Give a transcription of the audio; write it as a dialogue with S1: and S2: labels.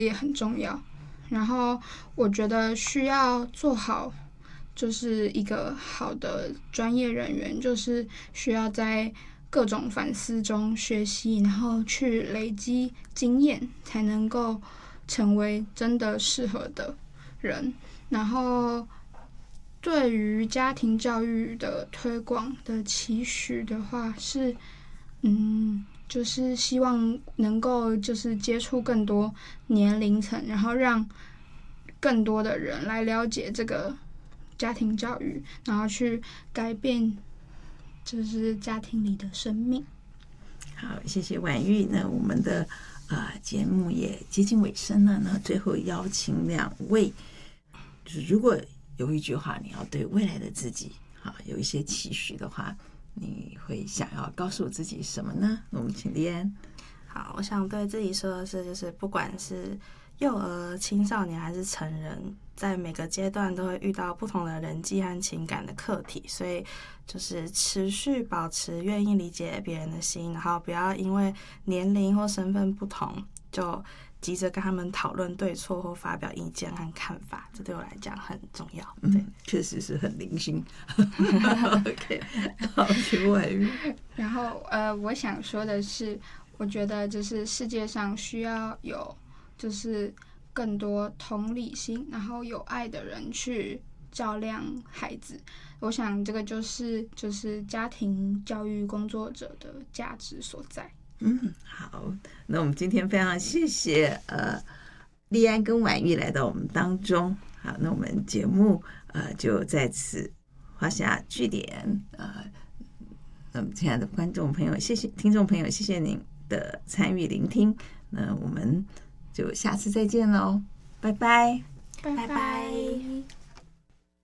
S1: 也很重要。然后我觉得需要做好，就是一个好的专业人员，就是需要在各种反思中学习，然后去累积经验，才能够成为真的适合的人。然后对于家庭教育的推广的期许的话是，就是希望能够就是接触更多年龄层，然后让更多的人来了解这个家庭教育，然后去改变就是家庭里的生命。
S2: 好，谢谢婉玉。那我们的节目也接近尾声了呢，最后邀请两位，就是如果有一句话你要对未来的自己有一些期许的话，你会想要告诉自己什么呢？我们请丽安。
S3: 好，我想对自己说的是，就是不管是幼儿、青少年还是成人，在每个阶段都会遇到不同的人际和情感的课题，所以就是持续保持愿意理解别人的心，然后不要因为年龄或身份不同就急着跟他们讨论对错或发表意见和看法，这对我来讲很重要。对，
S2: 确实是很零星。OK， 好，请婉玉。
S1: 然后我想说的是，我觉得就是世界上需要有就是更多同理心，然后有爱的人去照亮孩子。我想这个就是家庭教育工作者的价值所在。
S2: 好，那我们今天非常谢谢丽安跟婉玉来到我们当中。好，那我们节目就在此画下句点。那么亲爱的观众朋友，谢谢听众朋友，谢谢您的参与聆听。那我们就下次再见喽，拜拜，
S1: 拜拜。